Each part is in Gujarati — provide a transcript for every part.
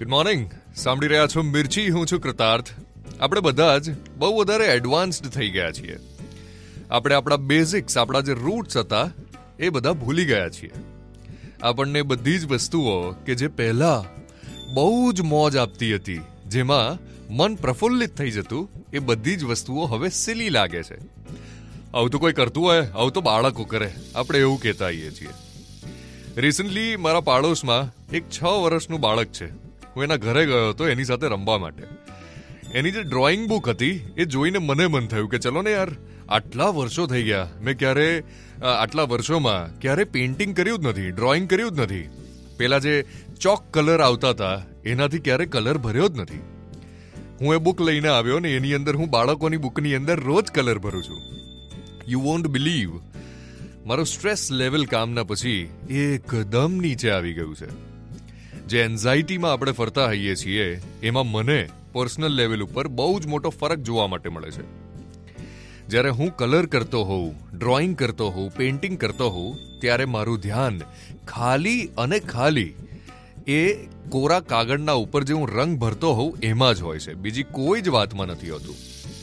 Good morning. સાંભળી રહ્યા છો મિર્ચી. હું છું કૃતાર્થ. આપણે બધા જ બહુ વધારે એડવાન્સ્ડ થઈ ગયા છીએ. આપણે આપણા બેઝિક્સ, આપણા જે રૂટ્સ હતા એ બધા ભૂલી ગયા છીએ. આપણને બધી જ વસ્તુઓ કે જે પહેલા બહુ જ મોજ આપતી હતી, જેમાં મન પ્રફુલ્લિત થઈ જતું, એ બધી જ વસ્તુઓ હવે સિલી લાગે છે. આવું તો કોઈ કરતું હોય, આવું તો બાળકો કરે, આપણે એવું કહેતા આવીએ છીએ. રિસન્ટલી મારા પાડોશમાં એક 6 વર્ષનું બાળક છે. હું એના ઘરે ગયો હતો એની સાથે રમવા માટે. એની જે ડ્રોઈંગ બુક હતી એ જોઈને મને મન થયું કે ચલો ને યાર, આટલા વર્ષો થઈ ગયા, મેં આટલા વર્ષોમાં ક્યારે પેઇન્ટિંગ કર્યું જ નથી, ડ્રોઈંગ કર્યું જ નથી. પેલા જે ચોક કલર આવતા હતા એનાથી ક્યારે કલર ભર્યો જ નથી. હું એ બુક લઈને આવ્યો ને એની અંદર હું બાળકોની બુકની અંદર રોજ કલર ભરું છું. યુ વોન્ટ બિલીવ, મારું સ્ટ્રેસ લેવલ કામના પછી એકદમ નીચે આવી ગયું છે. જે એન્ઝાઇટીમાં આપણે ફરતા હોઈએ છીએ એમાં મને પર્સનલ લેવલ ઉપર બહુ જ મોટો ફરક જોવા માટે મળે છે. જ્યારે હું કલર કરતો હોઉં, ડ્રોઈંગ કરતો હોઉં, પેઇન્ટિંગ કરતો હોઉં, ત્યારે મારું ધ્યાન ખાલી અને ખાલી એ કોરા કાગળના ઉપર જે હું રંગ ભરતો હોઉં એમાં જ હોય છે, બીજી કોઈ જ વાતમાં નથી હોતું.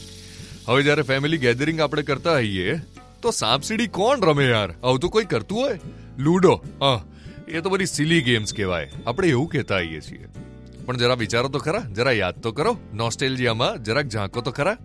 હવે જ્યારે ફેમિલી ગેધરિંગ આપણે કરતા હોઈએ તો સાપસીડી કોણ રમે યાર? આવું તો કોઈ કરતું હોય? લૂડો, એ તો બધી સિલી ગેમ્સ કહેવાય, આપણે એવું કહેતા આવીએ છીએ. પણ જરા વિચારો તો ખરા, જરા યાદ તો કરો, નોસ્ટેલ્જિયામાં જરાક ઝાંકો તો ખરા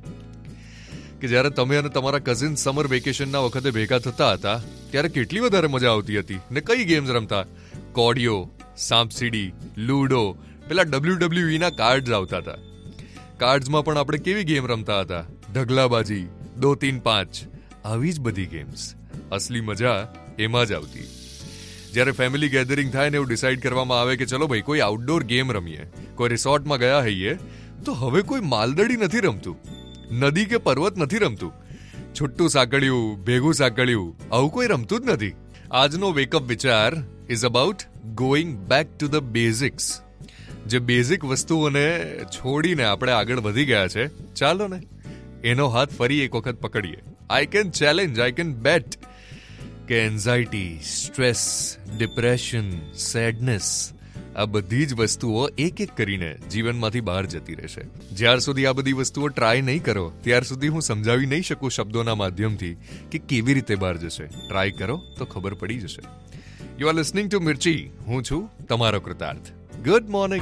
કે જ્યારે તમે અને તમારા કઝિન સમર વેકેશનના વખતે ભેગા થતા હતા ત્યારે કેટલી વધારે મજા આવતી હતી. ને કઈ ગેમ્સ રમતા? કોડિયો, સાપસીડી, લૂડો, પેલા WWE ના કાર્ડ્સ આવતા હતા. કાર્ડ્સમાં પણ આપણે કેવી ગેમ રમતા હતા? ઢગલાબાજી, 2 3 5, આવી જ બધી ગેમ્સ. અસલી મજા એમાં જ આવતી. જ્યારે ફેમિલી ગેધરિંગ થાય ને એવું ડિસાઈડ કરવામાં આવે કે ચલો ભાઈ કોઈ આઉટડોર ગેમ રમીએ, કોઈ રિસોર્ટમાં ગયા હોઈએ તો હવે કોઈ માલદડી નથી રમતું, નદી કે પર્વત નથી રમતું, છુટ્ટું સાંકળ્યું, ભેગું સાંકળ્યું, આવું કોઈ રમતું જ નથી. આજનો વેકઅપ વિચાર is about going back to the basics. જે બેઝિક વસ્તુઓને છોડીને આપણે આગળ વધી ગયા છે, ચાલો ને એનો હાથ ફરી એક વખત પકડીએ. I can challenge, I can બેટ કે એન્ઝાઇટી, સ્ટ્રેસ, ડિપ્રેશન, સેડનેસ, આ બધી જ વસ્તુઓ એક એક કરીને જીવનમાંથી બહાર જતી રહેશે. જ્યાર સુધી આ બધી વસ્તુઓ ટ્રાય નહીં કરો ત્યાર સુધી હું સમજાવી નહીં શકું શબ્દોના માધ્યમથી કે કેવી રીતે બહાર જશે. ટ્રાય કરો તો ખબર પડી જશે. યુ આર લિસનિંગ ટુ મિર્ચી. હું છું તમારો કૃતાર્થ. Good morning.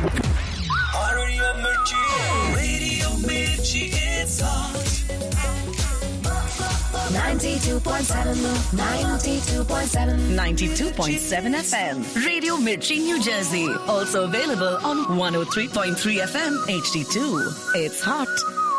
92.7 FM. Radio Mirchi, New Jersey. Also available on 103.3 FM HD2. It's hot.